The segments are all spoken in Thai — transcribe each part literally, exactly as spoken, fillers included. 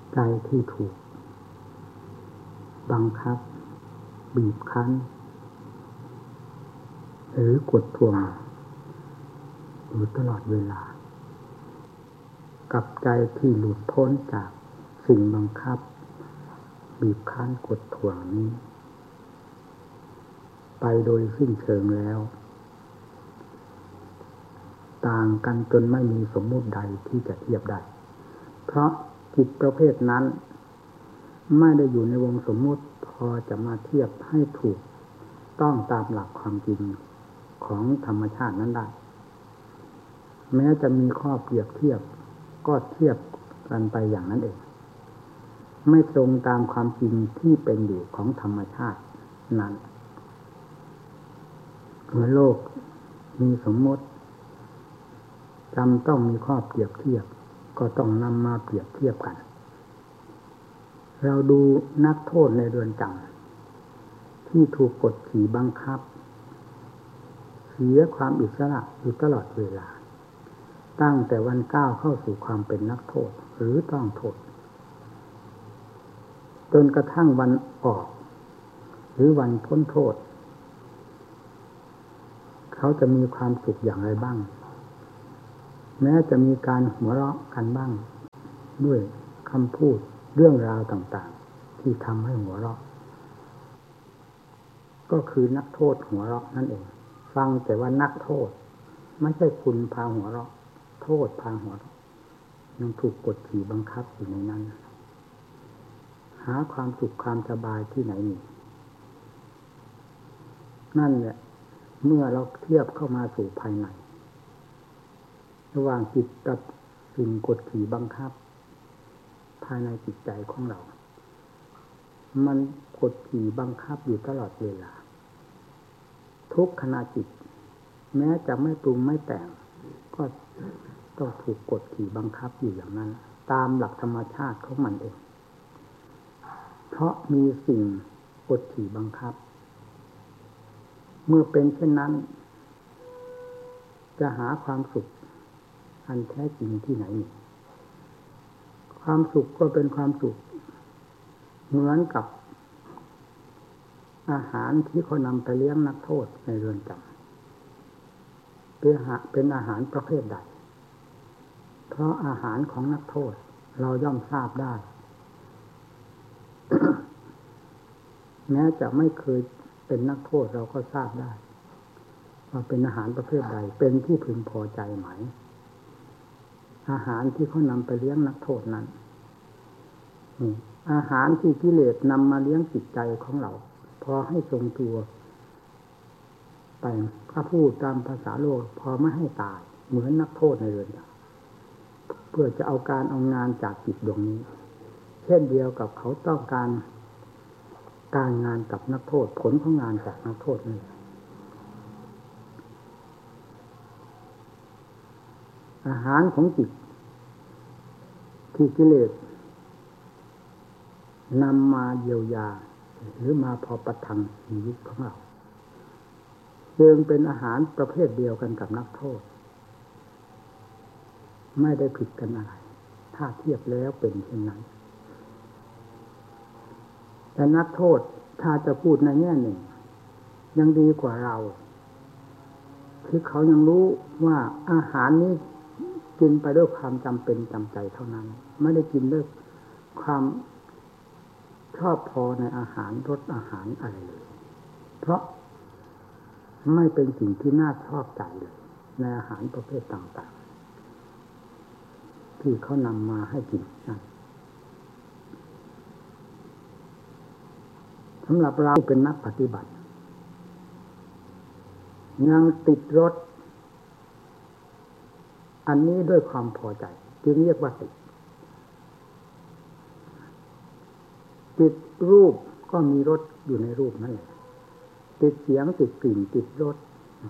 ใจที่ถูกบังคับบีบคั้นหรือกดท่วงอยู่ตลอดเวลากับใจที่หลุดพ้นจากสิ่งบังคับบีบคั้นกดท่วงนี้ไปโดยสิ้นเชิงแล้วต่างกันจนไม่มีสมมุติใดที่จะเทียบได้เพราะจิตประเภทนั้นไม่ได้อยู่ในวงสมมุติพอจะมาเทียบให้ถูกต้องตามหลักความจริงของธรรมชาตินั้นได้แม้จะมีข้อเปรียบเทียบก็เทียบกันไปอย่างนั้นเองไม่ตรงตามความจริงที่เป็นอยู่ของธรรมชาตินั้นเมื่อโลกมีสมมติจำต้องมีข้อเปรียบเทียบก็ต้องนำมาเปรียบเทียบกันเราดูนักโทษในเรือนจำที่ถูกกดขี่บังคับเสียความอิสระอยู่ตลอดเวลาตั้งแต่วันก้าวเข้าสู่ความเป็นนักโทษหรือต้องโทษจนกระทั่งวันออกหรือวันพ้นโทษเขาจะมีความสุขอย่างไรบ้างแม้จะมีการหัวเราะกันบ้างด้วยคำพูดเรื่องราวต่างๆที่ทำให้หัวเราะก็คือนักโทษหัวเราะนั่นเองฟังแต่ว่านักโทษไม่ใช่คุณพาหัวเราะโทษพาหัวเราะยังถูกกดขี่บังคับอยู่ในนั้นหาความสุขความสบายที่ไหนมีนั่นแหละเมื่อเราเทียบเข้ามาสู่ภายในระหว่างจิตกับสิ่งกดขี่บังคับภายในจิตใจของเรามันกดขี่บังคับอยู่ตลอดเวลาทุกขณะจิตแม้จะไม่ปรุงไม่แต่งก็ต้องถูกกดขี่บังคับอยู่อย่างนั้นตามหลักธรรมชาติของมันเองเพราะมีสิ่งกดขี่บังคับเมื่อเป็นเช่นนั้นจะหาความสุขอันแท้จริงที่ไหนความสุขก็เป็นความสุขเหมือนกับอาหารที่เขานำไปเลี้ยงนักโทษในเรือนจำเป็นอาหารเป็นอาหารประเภทใดเพราะอาหารของนักโทษเราย่อมทราบได้ แม้จะไม่เคยเป็นนักโทษเราก็ทราบได้ว่าเป็นอาหารประเภทใดเป็นที่พึงพอใจไหมอาหารที่เขานำไปเลี้ยงนักโทษนั้นอาหารที่กิเลสนำมาเลี้ยงจิตใจของเราพอให้ทรงตัวไปถ้าพูดตามภาษาโลกพอไม่ให้ตายเหมือนนักโทษในเรือนจำเพื่อจะเอาการเอางานจากจิตดวงนี้เช่นเดียวกับเขาต้องการการงานกับนักโทษผลของงานจากนักโทษนี่อาหารของจิตที่กิเลสนำมาเยียวยาหรือมาพอประทังชีวิตของเราจึงเป็นอาหารประเภทเดียวกันกับนักโทษไม่ได้ผิดกันอะไรถ้าเทียบแล้วเป็นเช่นนั้นแต่นักโทษถ้าจะพูดในแง่หนึ่งยังดีกว่าเราคือเขายังรู้ว่าอาหารนี้กินไปด้วยความจำเป็นจำใจเท่านั้นไม่ได้กินด้วยความชอบพอในอาหารรสอาหารอะไรเลยเพราะไม่เป็นสิ่งที่น่าชอบใจเลยในอาหารประเภทต่างๆที่เขานำมาให้กินนั่นสำหรับเราเป็นนักปฏิบัติยังติดรสอันนี้ด้วยความพอใจจึงเรียกว่าติดติดรูปก็มีรสอยู่ในรูปนั่นแหละติดเสียงติดกลิ่นติดรส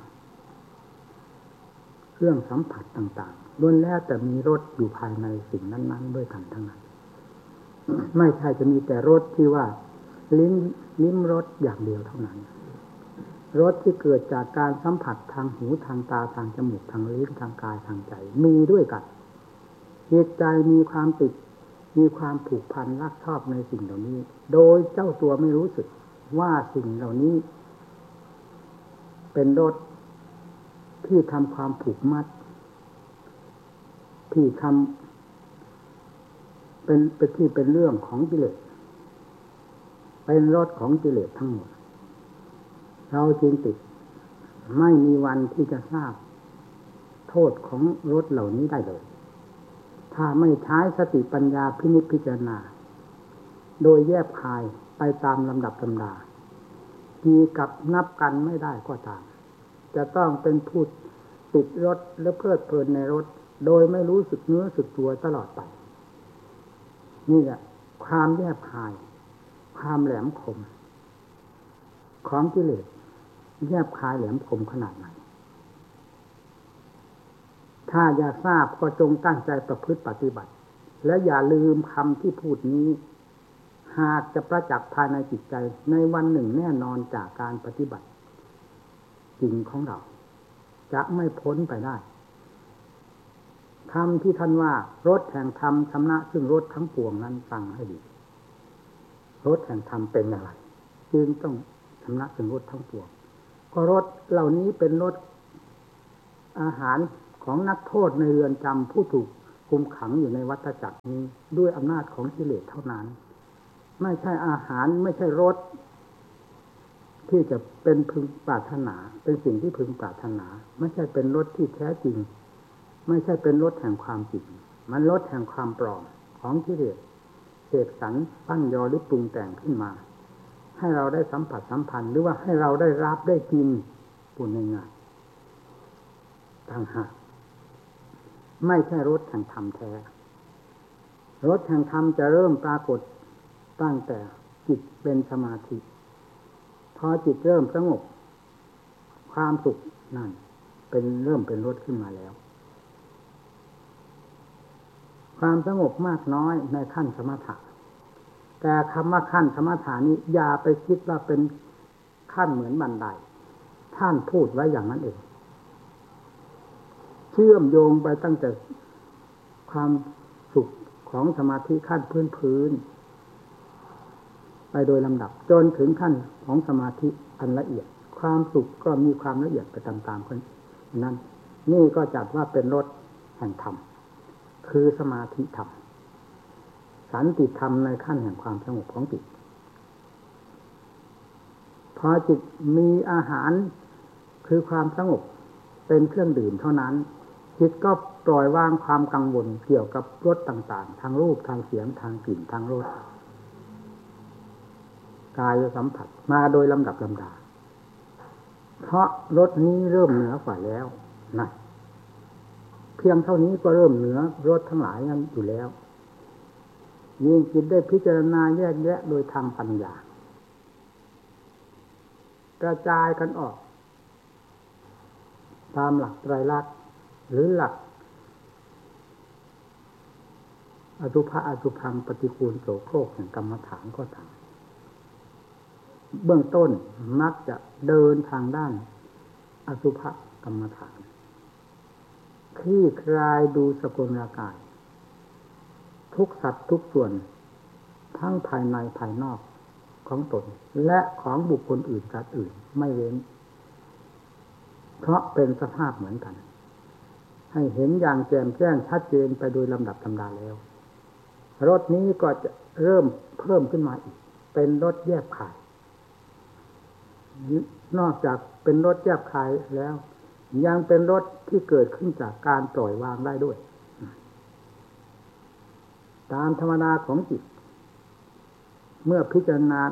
เครื่องสัมผัสต่างๆล้วนแล้วแต่มีรสอยู่ภายในสิ่งนั้นๆด้วยกันทั้งนั้นไม่ใช่จะมีแต่รสที่ว่าลิ้มลิ้มรสอย่างเดียวเท่านั้นรสที่เกิดจากการสัมผัสทางหูทางตาทางจมูกทางลิ้นทางกายทางใจมีด้วยกันจิตใจมีความติดมีความผูกพันรักชอบในสิ่งเหล่านี้โดยเจ้าตัวไม่รู้สึกว่าสิ่งเหล่านี้เป็นรถที่ทำความผูกมัดที่ทำเป็นเป็นที่เป็นเรื่องของกิเลสเป็นรถของกิเลสทั้งหมดเราจึงติดไม่มีวันที่จะทราบโทษของรถเหล่านี้ได้เลยถ้าไม่ใช้สติปัญญาพินิจพิจารณาโดยแยบคายไปตามลำดับลำดามีกับนับกันไม่ได้ก็ตามจะต้องเป็นผู้ติดรถและเพลิดเพลินในรถโดยไม่รู้สึกเนื้อสึกตัวตลอดไปนี่แหละความแยบคายความแหลมคมของกิเลสแยบคายแหลมคมขนาดไหนถ้าอยากทราบก็จงตั้งใจประพฤติปฏิบัติและอย่าลืมคำที่พูดนี้หากจะประจักษ์ภายในจิตใจในวันหนึ่งแน่นอนจากการปฏิบัติจริงของเราจะไม่พ้นไปได้คำที่ท่านว่ารถแห่งธรรมชำระซึ่งรถทั้งปวงนั้นฟังให้ดีรถแห่งธรรมเป็นอย่างไรจึงต้องชำระซึ่งรถทั้งปวงก็รถเหล่านี้เป็นรถอาหารของนักโทษในเรือนจำผู้ถูกคุมขังอยู่ในวัฏจักรนี้ด้วยอำนาจของกิเลสเท่านั้นไม่ใช่อาหารไม่ใช่รสที่จะเป็นพึงปรารถนาเป็นสิ่งที่พึงปรารถนาไม่ใช่เป็นรสที่แท้จริงไม่ใช่เป็นรสแห่งความจริงมันรสแห่งความปลอมของกิเลสเสกสรรปั้นยอหรือปรุงแต่งขึ้นมาให้เราได้สัมผัสสัมพันธ์หรือว่าให้เราได้รับได้กินปุ่นง่ายๆต่างหากไม่ใช่รสแห่งธรรมแท้รสแห่งธรรมจะเริ่มปรากฏตั้งแต่จิตเป็นสมาธิพอจิตเริ่มสงบความสุขนั่นเป็นเริ่มเป็นรสขึ้นมาแล้วความสงบมากน้อยในขั้นสมถะแต่คำว่าขั้นสมถะนี้อย่าไปคิดว่าเป็นขั้นเหมือนบันไดท่านพูดไว้อย่างนั้นเองเชื่อมโยงไปตั้งแต่ความสุขของสมาธิขั้นพื้นพื้นไปโดยลำดับจนถึงขั้นของสมาธิอันละเอียดความสุขก็มีความละเอียดไปตามๆกันนั้นนี่ก็จัดว่าเป็นรสแห่งธรรมคือสมาธิธรรมสันติธรรมในขั้นแห่งความสงบของจิตพอจิตมีอาหารคือความสงบเป็นเครื่องดื่มเท่านั้นจิตก็ปล่อยวางความกังวลเกี่ยวกับรสต่างๆทางรูปทางเสียงทางกลิ่นทางรสกายสัมผัสมาโดยลำดับลำดาเพราะรสนี้เริ่มเหนือกว่าแล้วนะเพียงเท่านี้ก็เริ่มเหนือรสทั้งหลายนั้นอยู่แล้วยิ่งจิตได้พิจารณาแยกแยะโดยทางปัญญากระจายกันออกตามหลักไตรลักษณ์หรือหลักอสุภะอสุภังปฏิกูลโสโครกแห่งกรรมฐานก็ตามเบื้องต้นมักจะเดินทางด้านอสุภกรรมฐานคลี่คลายดูสกุลร่างกายทุกสัตว์ทุกส่วนทั้งภายในภายนอกของตนและของบุคคลอื่นสัตว์อื่นไม่เว้นเพราะเป็นสภาพเหมือนกันให้เห็นอย่างแจ่มแจ้งชัดเจนไปโดยลำดับลำดาแล้วรสนี้ก็จะเริ่มเพิ่มขึ้นมาอีกเป็นรสแยบคายนอกจากเป็นรสแยบคายแล้วยังเป็นรสที่เกิดขึ้นจากการปล่อยวางได้ด้วยตามธรรมดาของจิตเมื่อพิจารณา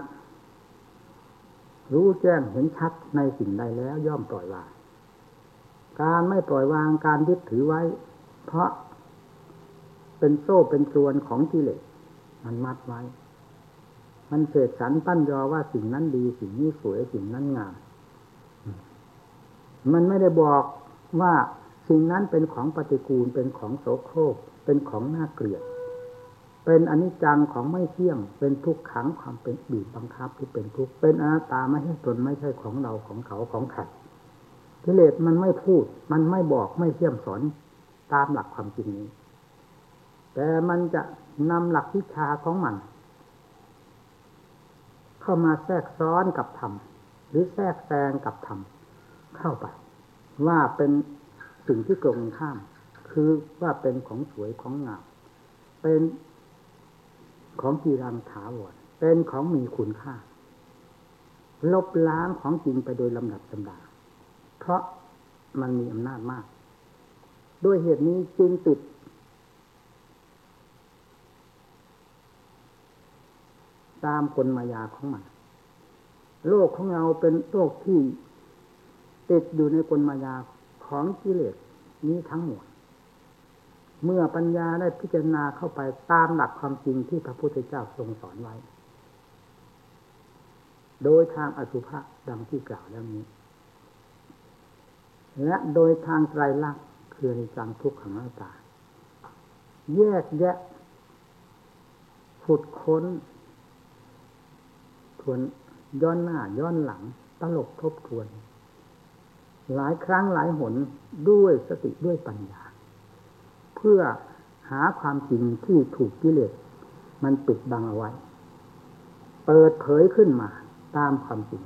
รู้แจ้งเห็นชัดในสิ่งใดแล้วย่อมปล่อยวางการไม่ปล่อยวางการยึดถือไว้เพราะเป็นโซ่เป็นตรวนของกิเลสมันมัดไว้มันเสกสรรปั้นยอว่าสิ่งนั้นดีสิ่งนี้สวยสิ่งนั้นงามมันไม่ได้บอกว่าสิ่งนั้นเป็นของปฏิกูลเป็นของโสโครกเป็นของน่าเกลียดเป็นอนิจจังของไม่เที่ยงเป็นทุกขังความเป็นบีบบังคับที่เป็นทุกข์เป็นอนัตตาไม่ใช่ตนไม่ใช่ของเราของเขาของใครกิเลสมันไม่พูดมันไม่บอกไม่เที่ยมสอนตามหลักความจริงนี้เแต่มันจะนำหลักวิชาของมันเข้ามาแทรกซ้อนกับธรรมหรือแทรกแซงกับธรรมเข้าไปว่าเป็นสิ่งที่ตรงข้ามคือว่าเป็นของสวยของงามเป็นของจีรังถาวรเป็นของมีคุณค่าลบล้างของจริงไปโดยลำดับลำดาเพราะมันมีอำนาจมากด้วยเหตุนี้จึงติดตามกลมายาของมันโลกของเราเป็นโลกที่ติดอยู่ในกลมายาของกิเลสนี้ทั้งหมดเมื่อปัญญาได้พิจารณาเข้าไปตามหลักความจริงที่พระพุทธเจ้าทรงสอนไว้โดยทางอสุภะดังที่กล่าวแล้วนี้และโดยทางไตรลักษณ์คืออนิจจังทุกขังอนัตตาแยกแยะขุดค้นทวนย้อนหน้าย้อนหลังตลบทบทวนหลายครั้งหลายหนด้วยสติด้วยปัญญาเพื่อหาความจริงที่ถูกกิเลสมันปิดบังเอาไว้เปิดเผยขึ้นมาตามความจริง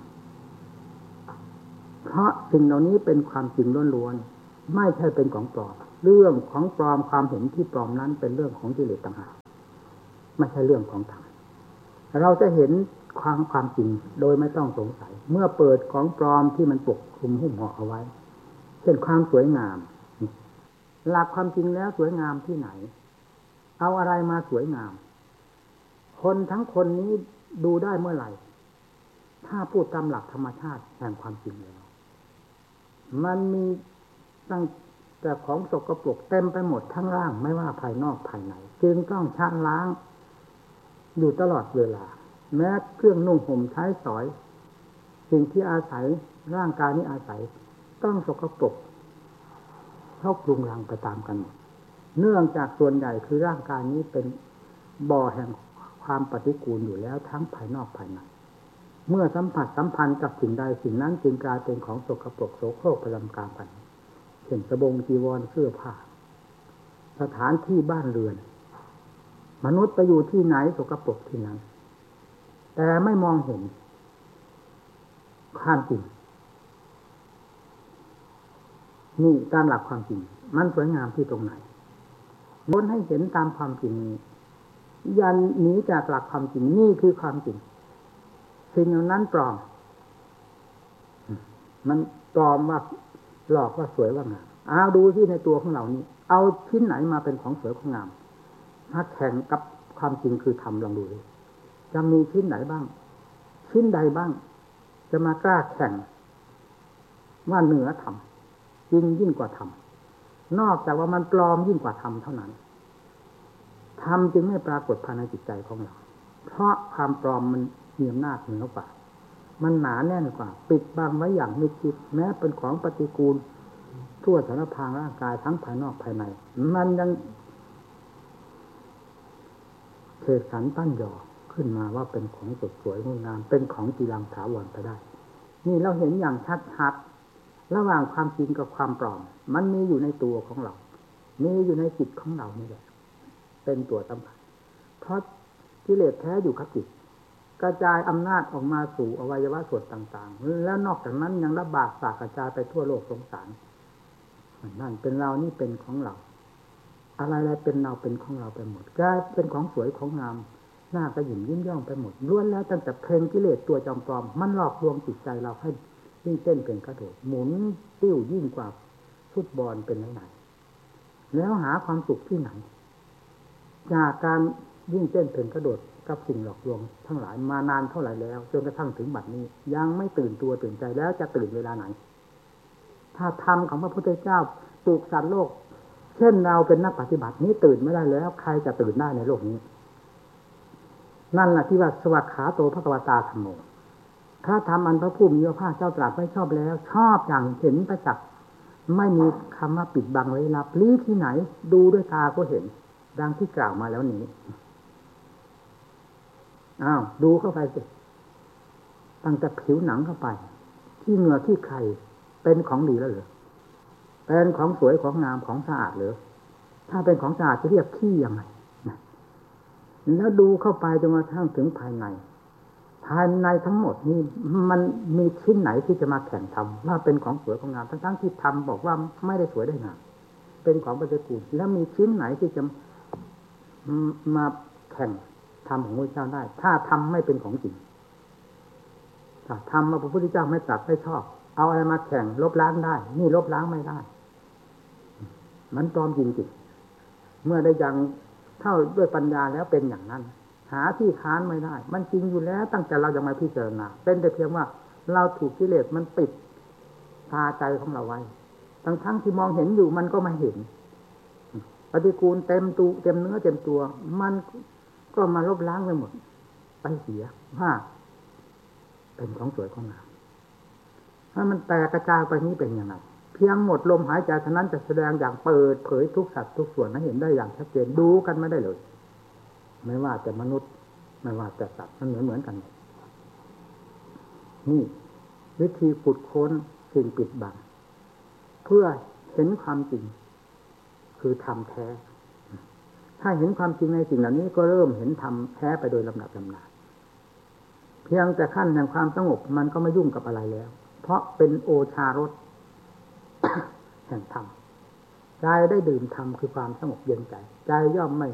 เพราะสิ่งเหล่านี้เป็นความจริงล้วนๆไม่ใช่เป็นของปลอมเรื่องของปลอมความเห็นที่ปลอมนั้นเป็นเรื่องของกิเลสต่างหากไม่ใช่เรื่องของธรรมเราจะเห็นความความจริงโดยไม่ต้องสงสัยเมื่อเปิดของปลอมที่มันปกคลุมหุ้มห่อเอาไว้เช่นความสวยงามหลักความจริงแล้วสวยงามที่ไหนเอาอะไรมาสวยงามคนทั้งคนนี้ดูได้เมื่อไหร่ถ้าพูดตามหลักธรรมชาติแห่งความจริงแล้วมันมีตั้งแต่ของสกปรกเต็มไปหมดทั้งร่างไม่ว่าภายนอกภายในจึงต้องชะล้างอยู่ตลอดเวลาแม้เครื่องนุ่งห่มใช้สอยสิ่งที่อาศัยร่างกายนี้อาศัยต้องสกปรกเข้าปรุงรังไปตามกันหมดเนื่องจากส่วนใหญ่คือร่างกายนี้เป็นบ่อแห่งความปฏิกูลอยู่แล้วทั้งภายนอกภายในเมื่อสัมผัสสัมพันธ์กับสิ่งใดสิ่งนั้นจึงกลายเป็นของสกปรกโสโครกประจำกายกันเช่นสบงจีวรเสื้อผ้าสถานที่บ้านเรือนมนุษย์ไปอยู่ที่ไหนสกปรกที่นั้นแต่ไม่มองเห็นความจริงนี่ตามหลักความจริงมันสวยงามที่ตรงไหนบนให้เห็นตามความจริงนี้ยันหนีจากหลักความจริงนี่คือความจริงสิ่งเหล่านั้นปลอมมันปลอมว่าหลอกว่าสวยว่างามเอาดูที่ในตัวของเรานี้เอาชิ้นไหนมาเป็นของสวยของงามถ้าแข่งกับความจริงคือธรรมลองดูจะมีชิ้นไหนบ้างชิ้นใดบ้างจะมากล้าแข่งว่าเหนือธรรมจริงยิ่งกว่าธรรมนอกจากว่ามันปลอมยิ่งกว่าธรรมเท่านั้นธรรมจึงไม่ปรากฏภายในจิตใจของเราเพราะความปลอมมันมีอำนาจเหนือกว่ามันหนาแน่นกว่าปิดบังไว้อย่างมิดชิดแม้เป็นของปฏิกูลทั่วสารพางร่างกายทั้งภายนอกภายในมันยังเสกสรรปั้นหยอขึ้นมาว่าเป็นของสดสวยงดงามเป็นของจีรังถาวรไปได้นี่เราเห็นอย่างชัดๆระหว่างความจริงกับความปลอมมันมีอยู่ในตัวของเรามีอยู่ในจิตของเรานี่แหละเป็นตัวสำคัญเพราะกิเลสแท้อยู่กับจิตกระจายอำนาจออกมาสู่อวัยวะส่วนต่างๆแล้วนอกจากนั้นยังระบาดสากกระจายไปทั่วโลกสงสารนั่นเป็นเรานี่เป็นของเราอะไรๆเป็นเราเป็นของเราไปหมดกลายเป็นของสวยของงามหน้าก็หยิ่มยิ้มย่องไปหมดล้วนแล้วตั้งแต่เพลงกิเลสตัวจอมปลอมมันหลอกลวงจิตใจเราให้ยิ่งเต้นเป็นกระโดดหมุนติ้วยิ่งกว่าฟุตบอลเป็นไหนๆแล้วหาความสุขที่ไหนจากการยิ่งเต้นเป็นกระโดดกับสิ่งหลอกลวงทั้งหลายมานานเท่าไหร่แล้วจนกระทั่งถึงบัดนี้ยังไม่ตื่นตัวตื่นใจแล้วจะตื่นเวลาไหนถ้าธรรมของพระพุทธเจ้าปลูกสัตว์โลกเช่นเราเป็นนักปฏิบัตินี้ตื่นไม่ได้แล้วใครจะตื่นได้ในโลกนี้นั่นแหละที่ว่าสวัสขาโตภควตาธัมโมถ้าทำอันพระผู้มีพระภาคเจ้าตรัสไว้ชอบแล้วชอบอย่างเห็นประจักษ์ไม่มีคำว่าปิดบังไว้ลับลี้ที่ไหนดูด้วยตาก็เห็นดังที่กล่าวมาแล้วนี้อ้าวดูเข้าไปสิตั้งแต่ผิวหนังเข้าไปที่เหงื่อที่ไข่เป็นของดีแล้วเหรอเป็นของสวยของงามของสะอาดเหรอถ้าเป็นของสะอาดจะเรียกขี้ยังไงแล้วดูเข้าไปจนกระทั่งถึงภายในภายในทั้งหมดนี่มันมีชิ้นไหนที่จะมาแข่งทำว่าเป็นของสวยของงามทั้งๆที่ทำบอกว่าไม่ได้สวยได้งามเป็นของปฏิกูลแล้วมีชิ้นไหนที่จะมาแข่งทำของพระเจ้าได้ถ้าทำไม่เป็นของจริงถ้าทำมาพระพุทธเจ้าไม่ตรัสไม่ชอบเอาอะไรมาแข่งลบล้างได้นี่ลบล้างไม่ได้มันปลอมจริงๆเมื่อได้ยังเท่าด้วยปัญญาแล้วเป็นอย่างนั้นหาที่ค้านไม่ได้มันจริงอยู่แล้วตั้งแต่เรายังไม่พิจารณาเป็นแต่เพียงว่าเราถูกกิเลสมันปิดตาใจของเราไว้ทั้งทั้งที่มองเห็นอยู่มันก็ไม่เห็นปฏิกูลเต็มตัวเต็มเนื้อเต็มตัวมันก็มาลบล้างไปหมดไปเสียว่าเป็นของสวยของงามถ้ามันแตกกระจายไปนี้เป็นยังไงเพียงหมดลมหายใจเท่านั้นจะแสดงอย่างเปิดเผยทุกสัตว์ทุกส่วนให้เห็นได้อย่างชัดเจนดูกันไม่ได้เลยไม่ว่าแต่มนุษย์ไม่ว่าแต่สัตว์มันเหมือนเหมือนกันนี่วิธีขุดค้นสิ่งปิดบังเพื่อเห็นความจริงคือธรรมแท้ถ้าเห็นความจริงในสิ่งเหล่านี้ก็เริ่มเห็นธรรมแท้ไปโดยลำดับลำดับเพียงแต่ขั้นแห่งความสงบมันก็ไม่ยุ่งกับอะไรแล้วเพราะเป็นโอชารส แห่งธรรมใจได้ดื่มธรรมคือความสงบเย็นใจใจย่อมไม่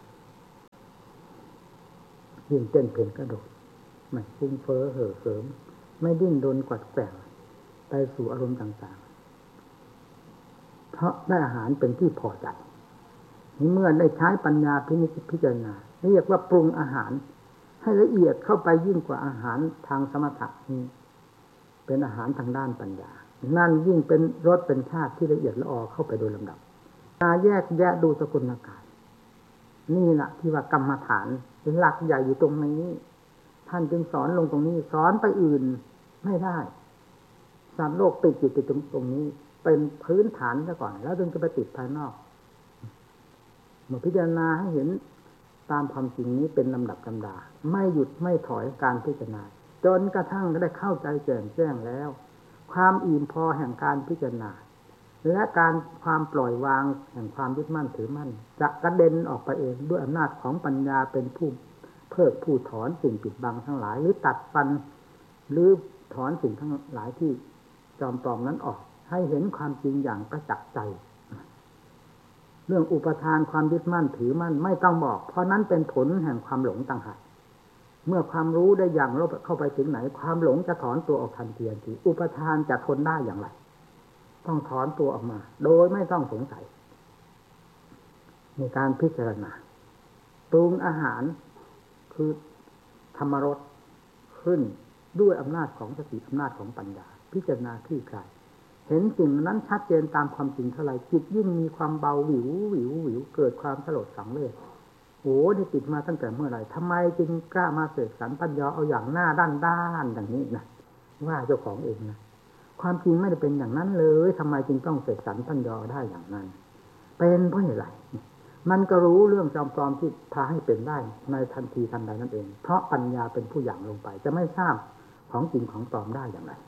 ยิ่งเต้นเพ่นกระโดดไม่ฟุ้งเฟ้อเห่อเหิมไม่ดิ้นรนกวัดแกว่งไปสู่อารมณ์ต่างๆเพราะได้อาหารเป็นที่พอใจเมื่อได้ใช้ปัญญาพินิจพิจารณาเรียกว่าปรุงอาหารให้ละเอียดเข้าไปยิ่งกว่าอาหารทางสมถะนี้เป็นอาหารทางด้านปัญญานั่นยิ่งเป็นรสเป็นชาติที่ละเอียดละออเข้าไปโดยลำดับการแยกแยะดูสกุลกายนี่แหละที่ว่ากรรมฐานหลักใหญ่อยู่ตรงนี้ท่านจึงสอนลงตรงนี้สอนไปอื่นไม่ได้สัตว์โลกติดอยู่ตรงตรงนี้เป็นพื้นฐานซะก่อนแล้วจึงจะไปติดภายนอกเมื่อพิจารณาให้เห็นตามความจริงนี้เป็นลำดับลำดาไม่หยุดไม่ถอยการพิจารณาจนกระทั่งได้เข้าใจแจ่มแจ้งแล้วความอิ่มพอแห่งการพิจารณาและการความปล่อยวางแห่งความยึดมั่นถือมั่นจะกระเด็นออกไปเองด้วยอำนาจของปัญญาเป็นผู้เพิกผู้ถอนสิ่งปิดบังทั้งหลายหรือตัดฟันหรือถอนสิ่งทั้งหลายที่จอมปลอมนั้นออกให้เห็นความจริงอย่างประจักษ์ใจเรื่องอุปทานความยึดมั่นถือมั่นไม่ต้องบอกเพราะนั้นเป็นผลแห่งความหลงต่างหากเมื่อความรู้ได้อย่างลบเข้าไปถึงไหนความหลงจะถอนตัวออกทันทีทันทีอุปทานจะทนได้อย่างไรต้องถอนตัวออกมาโดยไม่ต้องสงสัยในการพิจารณาปรุงอาหารคือธรรมรสขึ้นด้วยอำนาจของสติอำนาจของปัญญาพิจารณาคลี่คลายเห็นสิ่งนั้นชัดเจนตามความจริงเท่าไรจิตยิ่งมีความเบาหวิวหวิวหวิวเกิดความสลดสังเวชโอ้ได้ติดมาตั้งแต่เมื่อไหร่ทำไมจึงกล้ามาเสกสรรปัญญาเอาอย่างหน้าด้านด้านอย่างนี้นะว่าเจ้าของเองนะความจริงไม่ได้เป็นอย่างนั้นเลยทำไมจึงต้องเสกสรรปัญญาได้อย่างนั้นเป็นเพราะอะไรมันก็รู้เรื่องจอมปลอมที่พาให้เป็นได้ในทันทีทันใดนั่นเองเพราะปัญญาเป็นผู้อย่างลงไปจะไม่ทราบของจริงของปลอมได้อย่างไร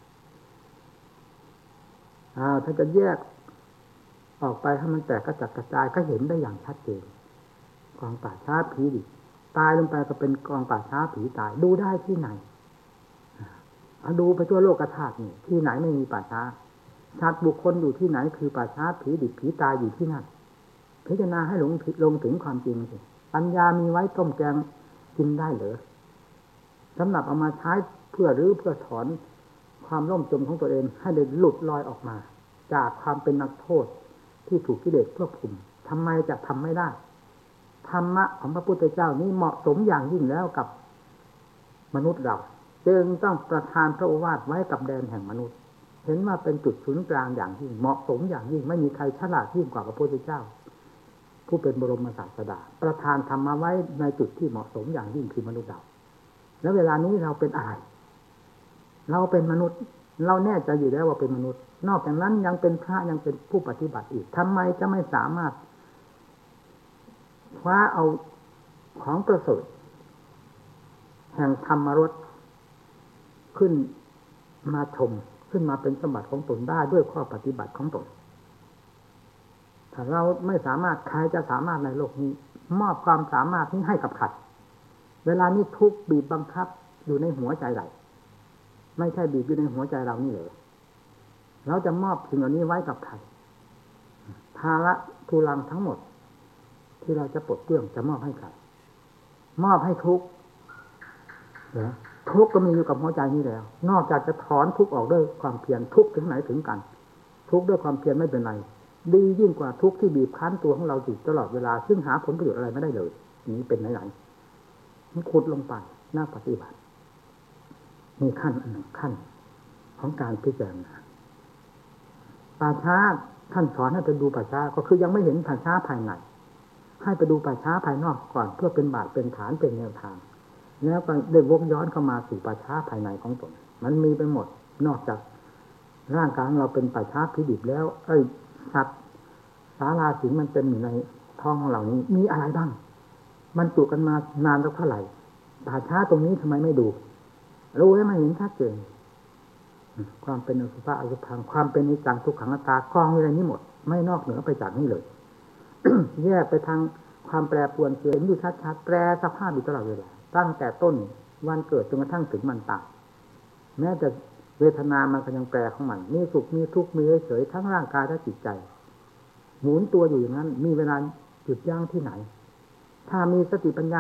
อ้าวถ้าจะแยกออกไปให้มันแตกกระจัดกระจายก็เห็นได้อย่างชัดเจนกองป่าช้าผีดิตายลงไปก็เป็นกองป่าช้าผีตายดูได้ที่ไหนเอาดูไปทั่วโลกธาตุนี่ที่ไหนไม่มีป่าช้าชาติบุคคลอยู่ที่ไหนคือป่าช้าผีดิบผีตายอยู่ที่นั่นพิจารณาให้หลงลงถึงความจริงสิปัญญามีไว้ต้มแกงกินได้เหรอสำหรับเอามาใช้เพื่อรื้อเพื่อถอนความล่มจมของตัวเองให้ได้หลุดลอยออกมาจากความเป็นนักโทษที่ถูกกิเลสควบคุมทำไมจะทำไม่ได้ธรรมะของพระพุทธเจ้านี้เหมาะสมอย่างยิ่งแล้วกับมนุษย์เราจึงต้องประทานพระโอวาทไว้กับแดนแห่งมนุษย์เห็นว่าเป็นจุดศูนย์กลางอย่างยิ่งเหมาะสมอย่างยิ่งไม่มีใครฉลาดยิ่งกว่าพระพุทธเจ้าผู้เป็นบรมศาสดาประทานธรรมะไว้ในจุดที่เหมาะสมอย่างยิ่งคือมนุษย์เราแล้วเวลานี้เราเป็นอะไรเราเป็นมนุษย์เราแน่ใจอยู่แล้วว่าเป็นมนุษย์นอกจากนั้นยังเป็นพระยังเป็นผู้ปฏิบัติอีกทำไมจะไม่สามารถคว้าเอาของประเสริฐแห่งธรรมรสขึ้นมาชมขึ้นมาเป็นสมบัติของตนได้ด้วยข้อปฏิบัติของตนถ้าเราไม่สามารถใครจะสามารถในโลกนี้มอบความสามารถนี้ให้กับใครเวลานี้ทุกข์บีบบังคับอยู่ในหัวใจเราไม่ใช่บีบอยู่ในหัวใจเรานี่เลยเราจะมอบสิ่งเหล่านี้ไว้กับใครภาระทุลังทั้งหมดที่เราจะปลดเปลื้องจะมอบให้ใครมอบให้ทุกข์เหรอทุกข์ก็มีอยู่กับหัวใจนี่แล้วนอกจากจะถอนทุกข์ออกด้วยความเพียรทุกข์ถึงไหนถึงกันทุกข์ด้วยความเพียรไม่เป็นไรดียิ่งกว่าทุกข์ที่บีบคั้นตัวของเราอยู่ตลอดเวลาซึ่งหาผลประโยชน์อะไรไม่ได้เลยนี้เป็นไหนๆมันขุดลงไปหน้าปฏิบัติมีขั้นอันหนึ่งขั้นของการพิจารณาป่าช้าท่านสอนให้ไปดูป่าช้าก็คือยังไม่เห็นป่าช้าภายในให้ไปดูป่าช้าภายนอกก่อนเพื่อเป็นบาทเป็นฐานเป็นแนวทางแล้วก็ได้วกย้อนเข้ามาสู่ป่าช้าภายในของตนมันมีไปหมดนอกจากร่างกายเราเป็นป่าช้าพิดิบแล้วไอ้สัตว์สาราสิงมันเป็นอยู่ในท้องของเรานี้มีอะไรบ้างมันจุกันมานานแล้วเท่าไหร่ป่าช้าตรงนี้ทำไมไม่ดูรู้ให้มันเห็นชัดเจนความเป็นอสุภะอสุภังความเป็นนิจังทุกขังอนัตตากองอะไรนี้หมดไม่นอกเหนือไปจากนี้เลย แยกไปทางความแปรปรวนเกิดอยู่ชัดๆแปรสภาพอยู่ตลอดเวลาตั้งแต่ต้นวันเกิดจนกระทั่งถึงมันตายแม้แต่เวทนามันก็ยังแปรของมันมีสุขมีทุกข์มีเฉยๆทั้งร่างกายและจิตใจหมุนตัวอยู่อย่างนั้นมีเวลาหยุดยั้งที่ไหนถ้ามีสติปัญญา